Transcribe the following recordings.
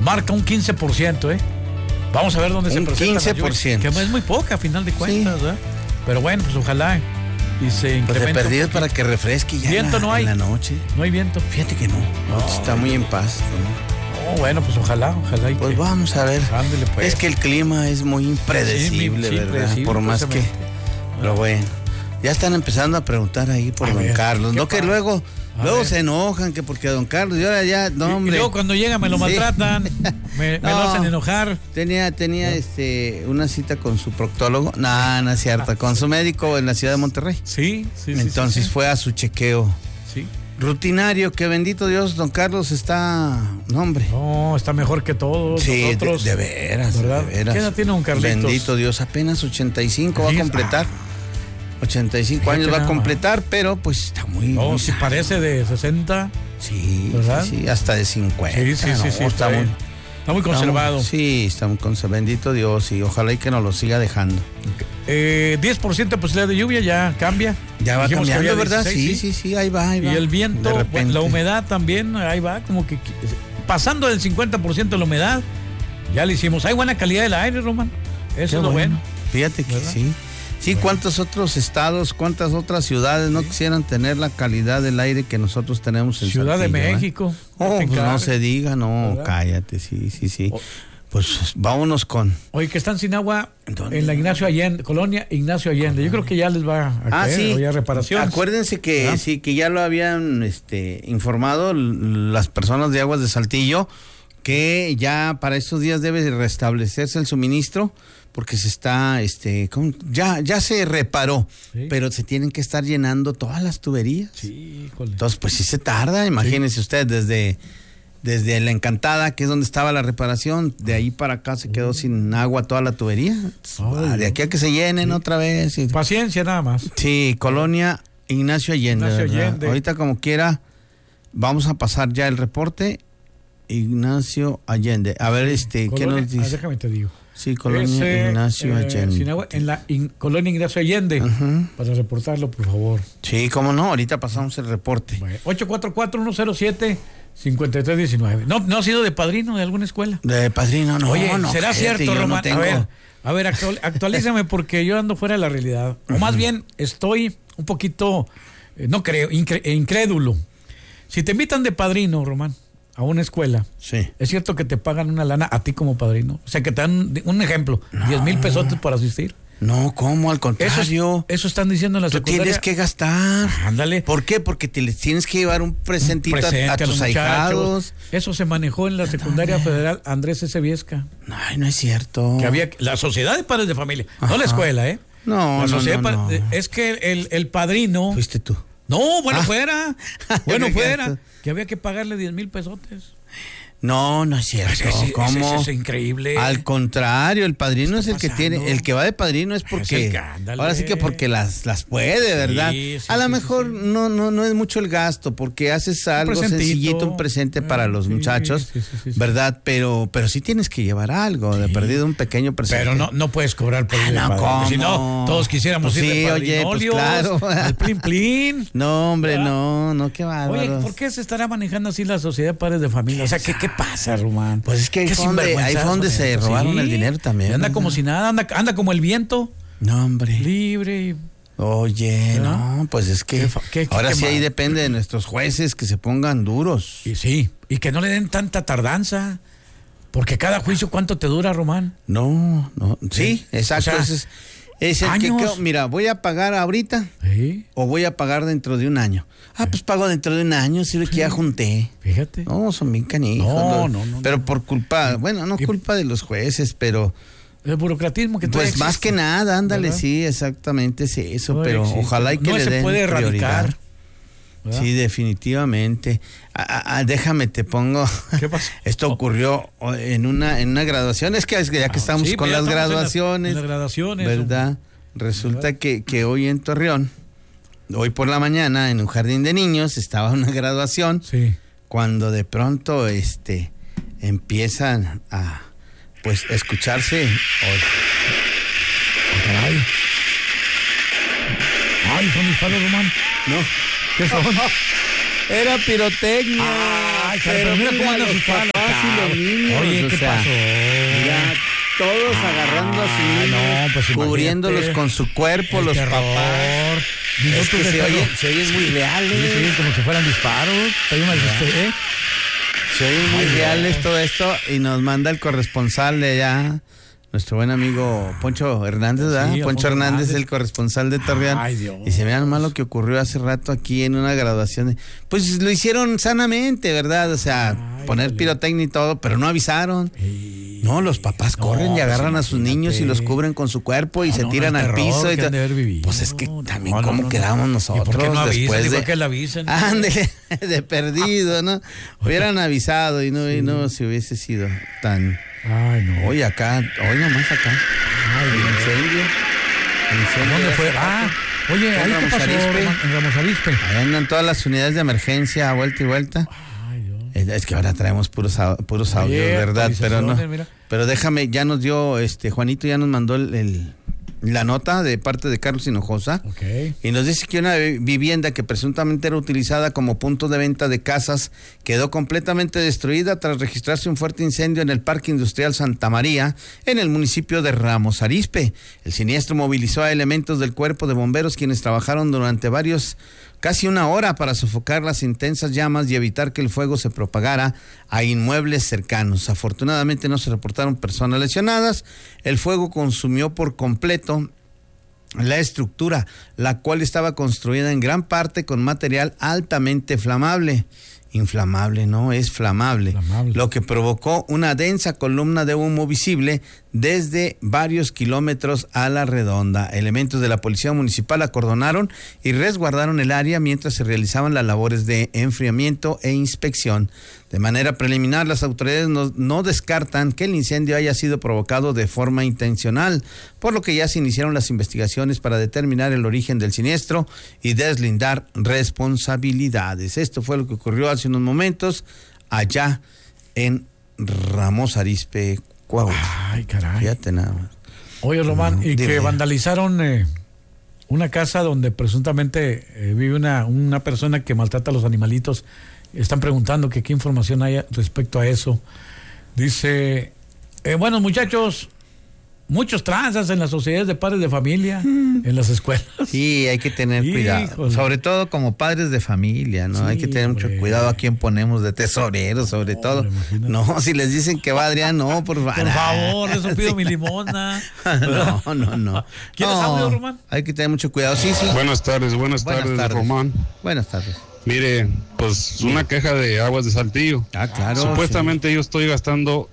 marca un 15%, Vamos a ver dónde se presenta 15%. Que es muy poca a final de cuentas, ¿verdad? Pero bueno, pues ojalá y se incremente. Pues de perdido para que refresque ya viento no hay. en la noche. No hay viento. Fíjate que no está muy en paz, ¿no? Bueno, pues ojalá. Pues vamos a ver. Ándele, pues. Es que el clima es muy impredecible, sí, ¿verdad? predecible, por más que... Pero bueno, ya están empezando a preguntar ahí por don Carlos. No, que luego se enojan que porque don Carlos, y ahora ya, no, hombre. Y luego cuando llega me lo maltratan, me lo hacen enojar. Tenía una cita con su proctólogo, no es cierto, con su médico en la ciudad de Monterrey. Sí. Entonces fue a su chequeo. Sí. Rutinario, que bendito Dios, don Carlos está, No, está mejor que todos nosotros. De veras, ¿verdad? de veras. ¿Qué edad tiene don Carlitos? Bendito Dios, apenas 85 va a completar. 85 años va a completar, pero pues está muy... si parece de 60. Sí, ¿verdad? Sí, hasta de 50. Sí, está muy conservado. Está muy conservado. Bendito Dios, y ojalá y que nos lo siga dejando. 10% de posibilidad de lluvia, ya cambia. Ya va Dijimos cambiando, que ¿verdad? 16, Sí, ahí va. Y el viento, la humedad también, ahí va, como que pasando del 50% de la humedad, ya le hicimos. Hay buena calidad del aire, Román. Eso es lo bueno. Fíjate que ¿verdad? sí. Sí, ¿cuántos otros estados, cuántas otras ciudades no quisieran tener la calidad del aire que nosotros tenemos en Ciudad Saltillo, de México? Pues no se diga, ¿verdad? Cállate, sí. Pues vámonos con... Oye, que están sin agua en la Ignacio Allende, colonia Ignacio Allende. Yo creo que ya les va a caer, ya reparaciones. Acuérdense que que ya lo habían informado las personas de Aguas de Saltillo, que ya para estos días debe restablecerse el suministro, porque se está, ya se reparó, pero se tienen que estar llenando todas las tuberías. Sí, entonces, pues sí se tarda, imagínense usted, desde La Encantada, que es donde estaba la reparación, de ahí para acá se quedó sin agua toda la tubería. De aquí a que se llenen otra vez. Paciencia nada más. Sí, colonia Ignacio Allende. Ahorita como quiera, vamos a pasar ya el reporte. Ignacio Allende. A ver, ¿qué nos dice? Déjame te digo. Sí, colonia Ignacio Allende. Sin agua en la colonia Ignacio Allende. Para reportarlo, por favor. Sí, cómo no, ahorita pasamos el reporte. 844-107-5319. ¿No ha sido de padrino de alguna escuela? De padrino, no. Oye, ¿será cállate, cierto, Román? No a ver, actualízame porque yo ando fuera de la realidad. O más bien, estoy un poquito, no creo, incrédulo. Si te invitan de padrino, Román, a una escuela, ¿es cierto que te pagan una lana a ti como padrino? O sea, que te dan, un ejemplo, 10,000 pesotes para asistir. No, ¿cómo? Al contrario. Eso están diciendo en la secundaria. Tú tienes que gastar. Ándale. ¿Por qué? Porque te les tienes que llevar un presentito a tus ahijados. Eso se manejó en la secundaria federal Andrés S. Viesca. Ay, no es cierto. Que había la sociedad de padres de familia, no la escuela, No, la sociedad no. Es que el padrino. Fuiste tú. No, fuera. Que había que pagarle 10,000 pesotes. No es cierto. ¿Cómo? Es increíble. Al contrario, el padrino es el que tiene, el que va de padrino es porque, ahora sí que porque las puede, ¿verdad? A lo mejor no es mucho el gasto, porque haces algo sencillito, un presente para los muchachos, ¿verdad? Pero sí tienes que llevar algo, de perdido un pequeño presente. Pero no puedes cobrar por el padrino. Si no, todos quisiéramos ir de padrinolios, claro. al plin plin. No, hombre, no, qué bárbaro. Oye, ¿por qué se estará manejando así la sociedad de padres de familia? O sea, ¿qué pasa, Román? Pues es que ahí fue donde se robaron el dinero también. Y anda como si nada, anda como el viento. No, hombre. Libre. Oye, ¿verdad? no, pues es que ahora sí ahí depende de nuestros jueces que se pongan duros. Y que no le den tanta tardanza. Porque cada juicio, ¿cuánto te dura, Román? No. Sí, exacto. O sea, es el que mira, voy a pagar ahorita o voy a pagar dentro de un año. Pues pago dentro de un año, sirve que ya junté. Fíjate. No, son bien canijos. No. Pero por culpa, culpa de los jueces, pero... El burocratismo que pues más que nada, ándale, ¿verdad? Sí, exactamente es eso, pero ojalá y que le den se puede erradicar. ¿Verdad? Sí, definitivamente. Déjame, te pongo. ¿Qué pasó? Esto ocurrió en una graduación. Es que ya que estamos con las graduaciones. Las graduaciones. ¿Verdad? Resulta que hoy en Torreón, hoy por la mañana, en un jardín de niños, estaba una graduación. Sí. Cuando de pronto empiezan a escucharse. Caray. Ay, son mis palos, Román. No. ¿Qué son? Era pirotecnia. Pero mira cómo andan sus palos. los niños. Oye, ¿qué pasó? Ya todos agarrando a sus niños, pues cubriéndolos con su cuerpo, los papás. Es que se oyen muy reales. Se oyen como si fueran disparos. Se oyen muy reales todo esto y nos manda el corresponsal de allá, nuestro buen amigo Poncho Hernández, ¿verdad? Sí, Poncho Hernández, el corresponsal de Torreón. Ay, Dios. Y se vean mal lo que ocurrió hace rato aquí en una graduación. Pues lo hicieron sanamente, ¿verdad? O sea, poner pirotecnia y todo, pero no avisaron. No, los papás corren y agarran a sus niños y los cubren con su cuerpo y se tiran al piso. Pues es que también cómo quedamos nosotros. ¿Por qué no después avisan? de que le avisen. Ándele, de perdido, ¿no? Hubieran avisado y no se hubiese sido tan... Ay, no. Hoy nomás acá. Ay, incendio. ¿Dónde fue? Oye, ahí qué pasó, en Ramos Arizpe. Ahí andan todas las unidades de emergencia a vuelta y vuelta. Ay, Dios. Es que ahora traemos puros audios, ¿verdad? Pero no. Mira. Pero déjame, ya nos dio, Juanito ya nos mandó la nota de parte de Carlos Hinojosa. Okay. Y nos dice que una vivienda que presuntamente era utilizada como punto de venta de casas quedó completamente destruida tras registrarse un fuerte incendio en el Parque Industrial Santa María, en el municipio de Ramos Arizpe. El siniestro movilizó a elementos del cuerpo de bomberos, quienes trabajaron durante casi una hora para sofocar las intensas llamas y evitar que el fuego se propagara a inmuebles cercanos. Afortunadamente no se reportaron personas lesionadas. El fuego consumió por completo la estructura, la cual estaba construida en gran parte con material altamente flamable. Inflamable, no, es flamable, lo que provocó una densa columna de humo visible desde varios kilómetros a la redonda. Elementos de la Policía Municipal acordonaron y resguardaron el área mientras se realizaban las labores de enfriamiento e inspección. De manera preliminar, las autoridades no descartan que el incendio haya sido provocado de forma intencional, por lo que ya se iniciaron las investigaciones para determinar el origen del siniestro y deslindar responsabilidades. Esto fue lo que ocurrió hace unos momentos allá en Ramos Arizpe, Coahuila. Ay, caray. Fíjate nada más. Oye, Román, y que vandalizaron una casa donde presuntamente vive una persona que maltrata a los animalitos. Están preguntando que qué información hay respecto a eso. Dice, bueno, muchachos, muchos tranzas en las sociedades de padres de familia, en las escuelas. Sí, hay que tener cuidado, sobre todo como padres de familia, ¿no? Sí, hay que tener mucho cuidado a quién ponemos de tesorero, sobre todo. No, si les dicen que va Adrián, no, por favor, eso pido mi limosna. No. ¿Quieres audio, Román? Hay que tener mucho cuidado, sí. Buenas tardes, Román. Buenas tardes. Mire, pues una queja de Aguas de Saltillo. Claro. Supuestamente yo estoy gastando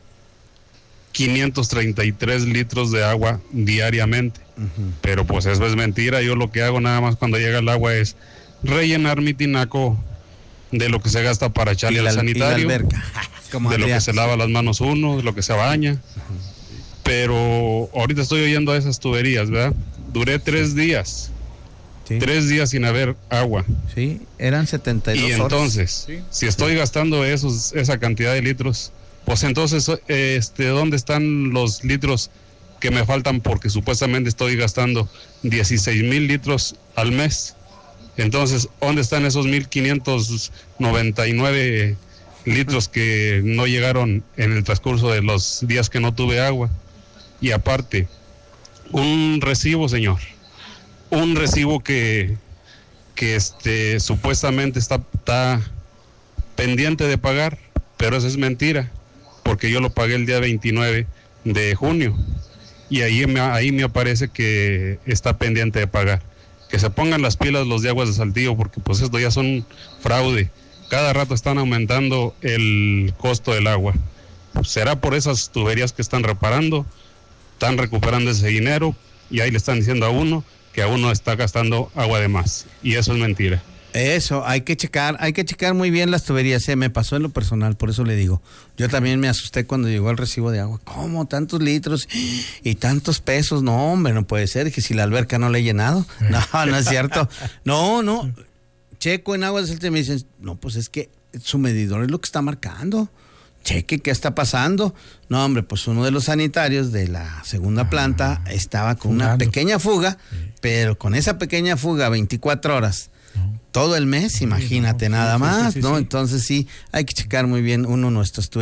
533 litros de agua diariamente, pero pues eso es mentira. Yo lo que hago nada más cuando llega el agua es rellenar mi tinaco de lo que se gasta para echarle al sanitario, de lo que se lava las manos uno, de lo que se baña. Pero ahorita estoy oyendo a esas tuberías, ¿verdad? Duré 3 días. Sí. 3 días sin haber agua. Sí, eran 72 horas. Y entonces, si estoy gastando esa cantidad de litros, pues entonces, ¿dónde están los litros que me faltan? Porque supuestamente estoy gastando 16,000 litros al mes. Entonces, ¿dónde están esos 1,599 litros que no llegaron en el transcurso de los días que no tuve agua? Y aparte, un recibo, señor. Un recibo que supuestamente está pendiente de pagar, pero eso es mentira, porque yo lo pagué el día 29 de junio y ahí me aparece que está pendiente de pagar. Que se pongan las pilas los de Aguas de Saltillo, porque pues esto ya son fraude. Cada rato están aumentando el costo del agua. ¿Será por esas tuberías que están reparando? Están recuperando ese dinero y ahí le están diciendo a uno que a uno está gastando agua de más, y eso es mentira. Eso, hay que checar muy bien las tuberías. Me pasó en lo personal, por eso le digo. Yo también me asusté cuando llegó el recibo de agua. ¿Cómo? ¿Tantos litros y tantos pesos? No, hombre, no puede ser, que si la alberca no la he llenado. No es cierto. No. Checo en Aguas del Saltillo y me dicen, no, pues es que su medidor es lo que está marcando. Cheque, ¿qué está pasando? No, hombre, pues uno de los sanitarios de la segunda planta estaba con una pequeña fuga, pero con esa pequeña fuga 24 horas, todo el mes, imagínate, nada más, ¿no? Entonces sí, hay que checar muy bien nuestras tuberías.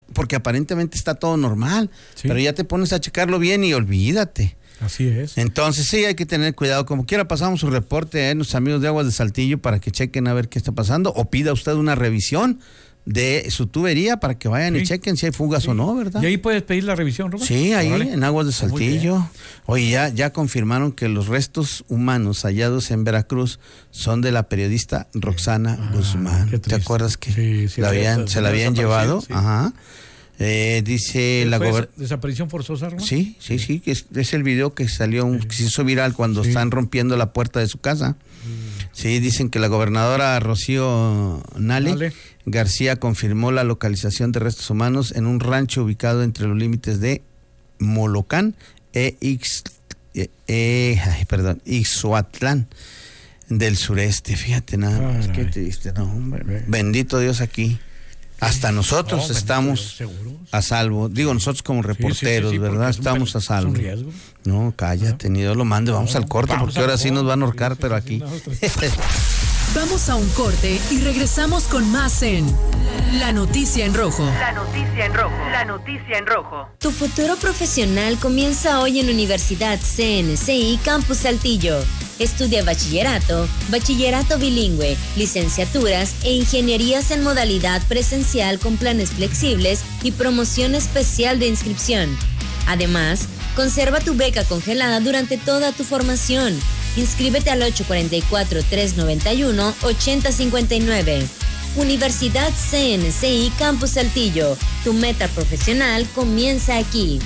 porque aparentemente está todo normal, pero ya te pones a checarlo bien y olvídate. Así es. Entonces sí, hay que tener cuidado. Como quiera, pasamos su reporte a nuestros amigos de Aguas de Saltillo para que chequen a ver qué está pasando, o pida usted una revisión de su tubería para que vayan y chequen si hay fugas o no, ¿verdad? ¿Y ahí puedes pedir la revisión, Robert? Sí, ahí en Aguas de Saltillo. Oye, ya confirmaron que los restos humanos hallados en Veracruz son de la periodista Roxana Guzmán. ¿Te acuerdas que se la habían llevado? Sí. Ajá. Dice la ¿Desaparición forzosa, Román? Sí, que es el video que salió, que se hizo viral cuando están rompiendo la puerta de su casa. Sí, dicen que la gobernadora Rocío Nale García confirmó la localización de restos humanos en un rancho ubicado entre los límites de Molocán e Ixhuatlán del sureste. Fíjate nada más, qué triste, no, hombre. Bendito Dios aquí. Hasta nosotros estamos a salvo. Digo, nosotros como reporteros, ¿verdad? Estamos a salvo. Es un riesgo. No, cállate, ni Dios lo mande. Vamos al corte, porque ahora sí nos van a ahorcar, pero aquí. Vamos a un corte y regresamos con más en La Noticia en Rojo. La Noticia en Rojo. La Noticia en Rojo. Tu futuro profesional comienza hoy en Universidad CNCI Campus Saltillo. Estudia bachillerato bilingüe, licenciaturas e ingenierías en modalidad presencial con planes flexibles y promoción especial de inscripción. Además, conserva tu beca congelada durante toda tu formación. Inscríbete al 844-391-8059. Universidad CNCI Campus Saltillo. Tu meta profesional comienza aquí.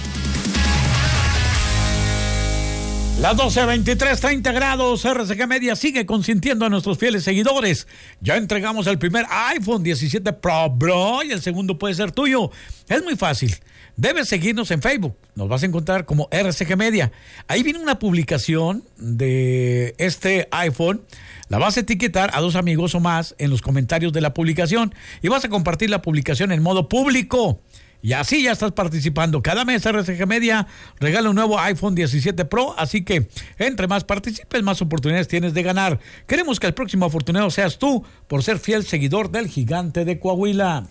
Las 12:23, 30 grados, RCG Media sigue consintiendo a nuestros fieles seguidores. Ya entregamos el primer iPhone 17 Pro, bro, y el segundo puede ser tuyo. Es muy fácil. Debes seguirnos en Facebook. Nos vas a encontrar como RCG Media. Ahí viene una publicación de este iPhone. La vas a etiquetar a 2 amigos o más en los comentarios de la publicación y vas a compartir la publicación en modo público. Y así ya estás participando. Cada mes RCG Media regala un nuevo iPhone 17 Pro, así que entre más participes, más oportunidades tienes de ganar. Queremos que el próximo afortunado seas tú por ser fiel seguidor del Gigante de Coahuila.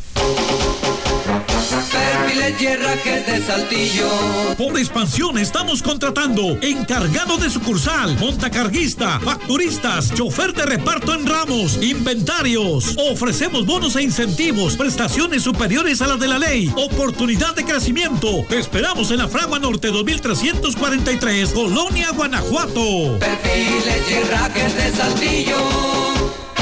Perfiles y herrajes de Saltillo. Por expansión estamos contratando encargado de sucursal, montacarguista, facturistas, chofer de reparto en ramos, inventarios. Ofrecemos bonos e incentivos, prestaciones superiores a las de la ley, oportunidad de crecimiento. Te esperamos en la Fragua Norte 2343, Colonia, Guanajuato. Perfiles y herrajes de Saltillo.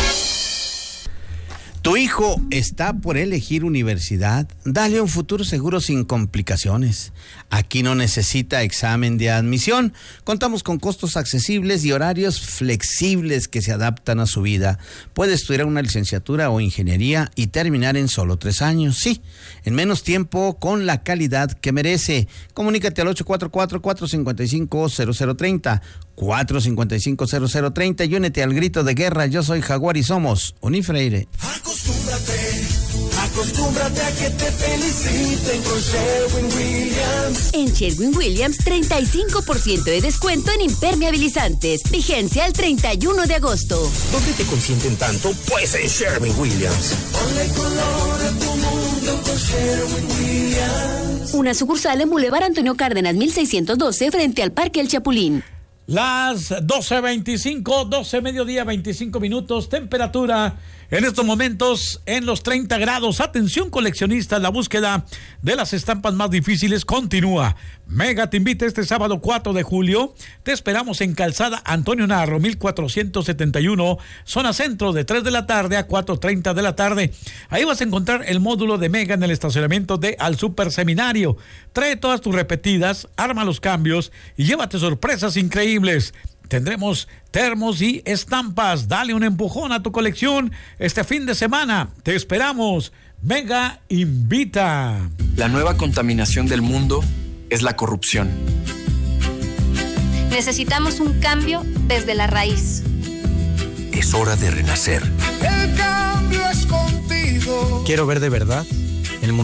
¿Tu hijo está por elegir universidad? Dale un futuro seguro sin complicaciones. Aquí no necesita examen de admisión. Contamos con costos accesibles y horarios flexibles que se adaptan a su vida. Puede estudiar una licenciatura o ingeniería y terminar en solo 3 años. Sí, en menos tiempo, con la calidad que merece. Comunícate al 844-455-0030. 455-0030 y únete al grito de guerra. Yo soy Jaguar y somos Unifreire. Acostúmbrate a que te feliciten con Sherwin-Williams. En Sherwin-Williams, 35% de descuento en impermeabilizantes. Vigencia el 31 de agosto. ¿Dónde te consienten tanto? Pues en Sherwin-Williams. Ponle color a tu mundo con Sherwin-Williams. Una sucursal en Boulevard Antonio Cárdenas, 1612, frente al Parque El Chapulín. Las 12:25, 12 mediodía, 25 minutos, temperatura en estos momentos en los 30 grados. Atención coleccionistas, la búsqueda de las estampas más difíciles continúa. Mega te invita este sábado 4 de julio. Te esperamos en Calzada Antonio Narro, 1471, zona centro, de 3 de la tarde a 4:30 de la tarde. Ahí vas a encontrar el módulo de Mega en el estacionamiento de Al Super Seminario. Trae todas tus repetidas, arma los cambios y llévate sorpresas increíbles. Tendremos termos y estampas. Dale un empujón a tu colección este fin de semana. Te esperamos. Mega invita. La nueva contaminación del mundo es la corrupción. Necesitamos un cambio desde la raíz. Es hora de renacer. El cambio es contigo. Quiero ver de verdad